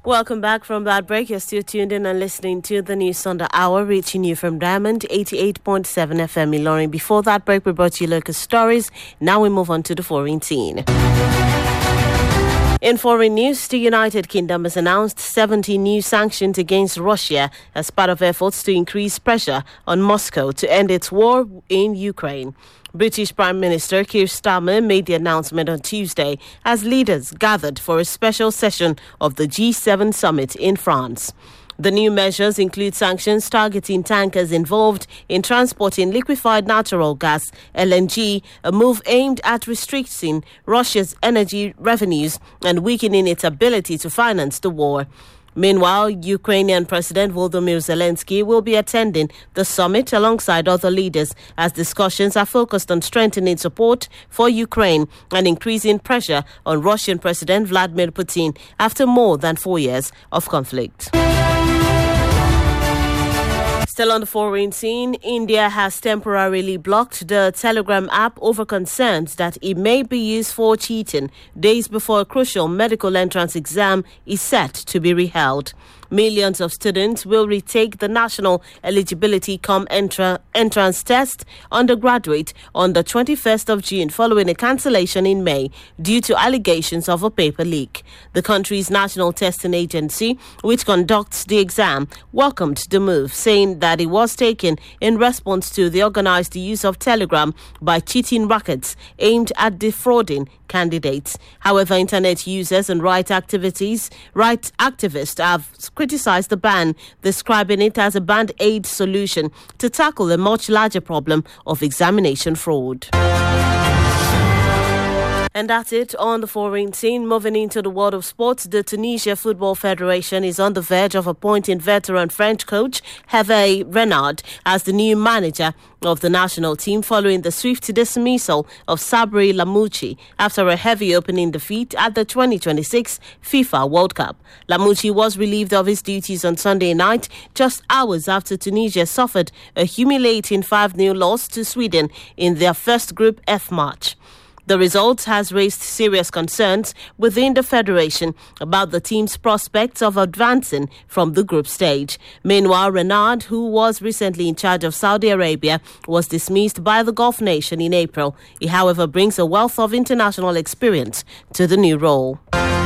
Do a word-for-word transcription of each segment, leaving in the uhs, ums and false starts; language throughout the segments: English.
Welcome back from that break. You're still tuned in and listening to the news on the hour, reaching you from Diamond eighty-eight point seven F M Ilorin. Before that break, we brought you local stories. Now we move on to the foreign scene. In foreign news, the United Kingdom has announced seventy new sanctions against Russia as part of efforts to increase pressure on Moscow to end its war in Ukraine. British Prime Minister Keir Starmer made the announcement on Tuesday as leaders gathered for a special session of the G seven summit in France. The new measures include sanctions targeting tankers involved in transporting liquefied natural gas, L N G, a move aimed at restricting Russia's energy revenues and weakening its ability to finance the war. Meanwhile, Ukrainian President Volodymyr Zelensky will be attending the summit alongside other leaders as discussions are focused on strengthening support for Ukraine and increasing pressure on Russian President Vladimir Putin after more than four years of conflict. Still on the foreign scene, India has temporarily blocked the Telegram app over concerns that it may be used for cheating days before a crucial medical entrance exam is set to be reheld. Millions of students will retake the National Eligibility Cum entra- Entrance Test undergraduate on the twenty-first of June following a cancellation in May due to allegations of a paper leak. The country's national testing agency, which conducts the exam, welcomed the move, saying that it was taken in response to the organized use of Telegram by cheating rackets aimed at defrauding candidates. However, internet users and right activities, right activists have criticized the ban, describing it as a band-aid solution to tackle a much larger problem of examination fraud. And that's it on the foreign scene. Moving into the world of sports, the Tunisia Football Federation is on the verge of appointing veteran French coach Hervé Renard as the new manager of the national team following the swift dismissal of Sabri Lamouchi after a heavy opening defeat at the twenty twenty-six FIFA World Cup. Lamouchi was relieved of his duties on Sunday night, just hours after Tunisia suffered a humiliating five nil loss to Sweden in their first Group F match. The result has raised serious concerns within the federation about the team's prospects of advancing from the group stage. Meanwhile, Renard, who was recently in charge of Saudi Arabia, was dismissed by the Gulf nation in April. He, however, brings a wealth of international experience to the new role.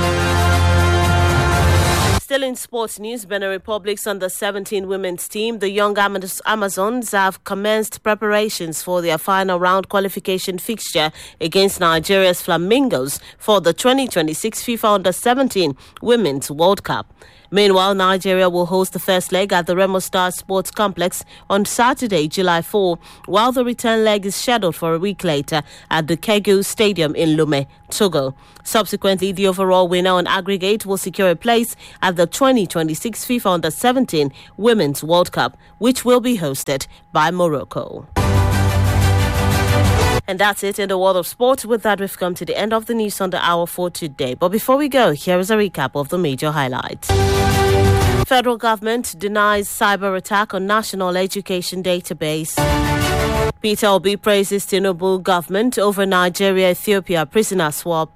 Still in sports news, Benin Republic's under seventeen women's team, the Young Amazons, have commenced preparations for their final round qualification fixture against Nigeria's Flamingos for the twenty twenty-six FIFA under seventeen Women's World Cup. Meanwhile, Nigeria will host the first leg at the Remo Star Sports Complex on Saturday, July fourth, while the return leg is scheduled for a week later at the Kegu Stadium in Lomé, Togo. Subsequently, the overall winner on aggregate will secure a place at the twenty twenty-six FIFA under seventeen Women's World Cup, which will be hosted by Morocco. And that's it in the world of sport. With that, we've come to the end of the news on the hour for today. But before we go, here is a recap of the major highlights. Federal government denies cyber attack on national education database. Peter Obi praises Tinubu government over Nigeria-Ethiopia prisoner swap.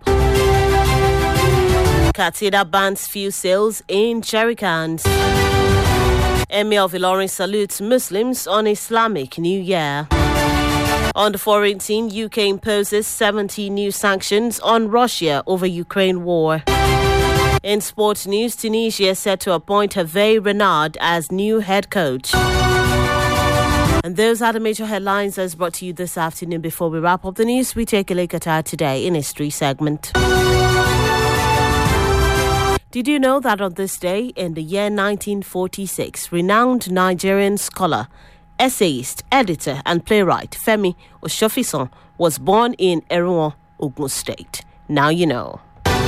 Katsina bans fuel sales in jerrycans. Emir of Ilorin salutes Muslims on Islamic New Year. On the foreign scene, U K imposes seventy new sanctions on Russia over Ukraine war. In sports news, Tunisia is set to appoint Hervé Renard as new head coach. And those are the major headlines that's brought to you this afternoon. Before we wrap up the news, we take a look at our Today in History segment. Did you know that on this day in the year nineteen forty-six, renowned Nigerian scholar, essayist, editor and playwright Femi Osofison was born in Eruwan, Ogun State? Now you know.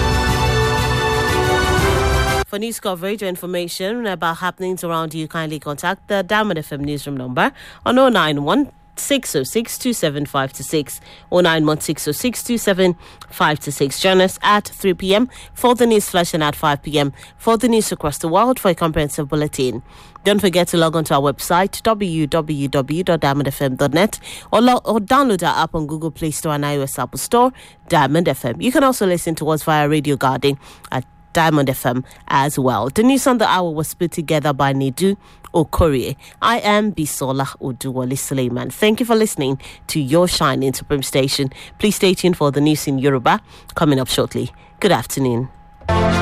For news coverage or information about happenings around you, kindly contact the Diamond F M newsroom number on oh nine one, six oh six, two seven five two six, oh nine one, six oh six, two seven five two six. Join us at three p.m. for the news flash and at five p.m. for the news across the world for a comprehensive bulletin. Don't forget to log on to our website, w w w dot diamond f m dot net, or, lo- or download our app on Google Play Store and iOS Apple Store, Diamond F M. You can also listen to us via Radio Garden at Diamond F M as well. The news on the hour was put together by Nidu Okorie. I am Bisola Oduwale Suleiman. Thank you for listening to your Shining Supreme Station. Please stay tuned for the news in Yoruba coming up shortly. Good afternoon.